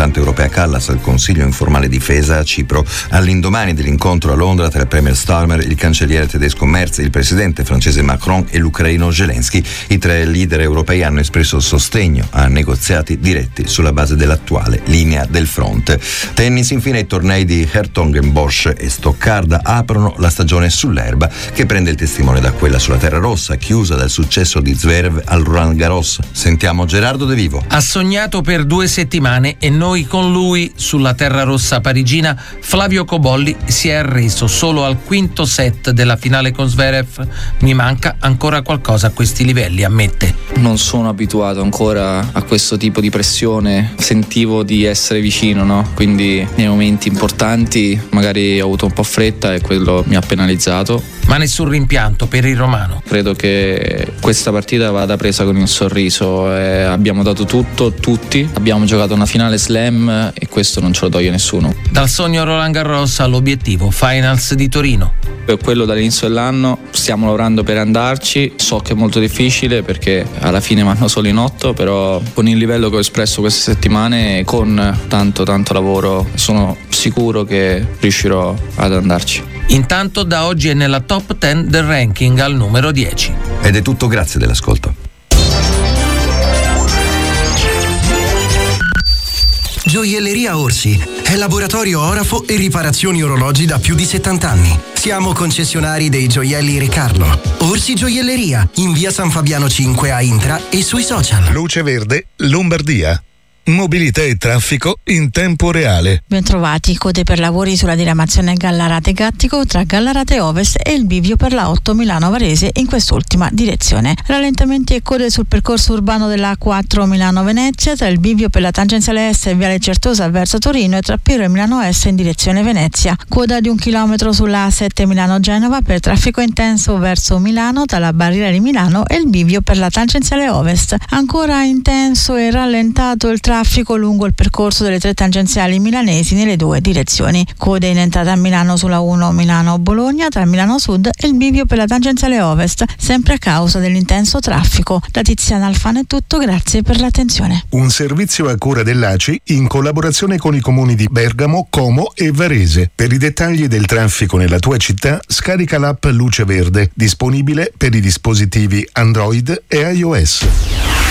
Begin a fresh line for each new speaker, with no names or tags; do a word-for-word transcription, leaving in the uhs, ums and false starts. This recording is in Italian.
rappresentante europea Callas al Consiglio informale difesa a Cipro. All'indomani dell'incontro a Londra tra il premier Starmer, il cancelliere tedesco Merz, il presidente francese Macron e l'ucraino Zelensky, i tre leader europei hanno espresso sostegno a negoziati diretti sulla base dell'attuale linea del fronte. Tennis, infine, i tornei di Hertogenbosch e Stoccarda aprono la stagione sull'erba, che prende il testimone da quella sulla terra rossa, chiusa dal successo di Zverev al Roland Garros. Sentiamo Gerardo De Vivo.
Ha sognato per due settimane e noi con lui. Sulla terra rossa parigina Flavio Cobolli si è arreso solo al quinto set della finale con Zverev. Mi manca ancora qualcosa a questi livelli, ammette.
Non sono abituato ancora a questo tipo di pressione, sentivo di essere vicino, no? Quindi nei momenti importanti magari ho avuto un po' fretta e quello mi ha penalizzato.
Ma nessun rimpianto per il romano.
Credo che questa partita vada presa con il sorriso. Eh, abbiamo dato tutto, tutti. Abbiamo giocato una finale slam e questo non ce lo toglie nessuno.
Dal sogno Roland Garros all'obiettivo Finals di Torino.
Per quello dall'inizio dell'anno stiamo lavorando per andarci. So che è molto difficile perché alla fine vanno solo in otto, però con il livello che ho espresso queste settimane, con tanto tanto lavoro, sono sicuro che riuscirò ad andarci.
Intanto da oggi è nella top dieci del ranking al numero dieci.
Ed è tutto, grazie dell'ascolto.
Gioielleria Orsi è laboratorio orafo e riparazioni orologi da più di settanta anni. Siamo concessionari dei gioielli Re Carlo. Orsi Gioielleria, in via San Fabiano cinque a Intra e sui social.
Luce Verde, Lombardia. Mobilità e traffico in tempo reale.
Bentrovati. Code per lavori sulla diramazione Gallarate-Gattico tra Gallarate Ovest e il bivio per la otto Milano-Varese in quest'ultima direzione. Rallentamenti e code sul percorso urbano della quattro Milano-Venezia tra il bivio per la tangenziale est e viale Certosa verso Torino e tra Piero e Milano Est in direzione Venezia. Coda di un chilometro sulla A sette Milano-Genova per traffico intenso verso Milano tra la barriera di Milano e il bivio per la tangenziale ovest. Ancora intenso e rallentato il traffico traffico lungo il percorso delle tre tangenziali milanesi nelle due direzioni. Code in entrata a Milano sulla uno Milano-Bologna tra Milano Sud e il bivio per la tangenziale ovest, sempre a causa dell'intenso traffico. Da Tiziana Alfano è tutto, grazie per l'attenzione.
Un servizio a cura dell'A C I in collaborazione con i comuni di Bergamo, Como e Varese. Per i dettagli del traffico nella tua città, scarica l'app Luce Verde, disponibile per i dispositivi Android e iOS.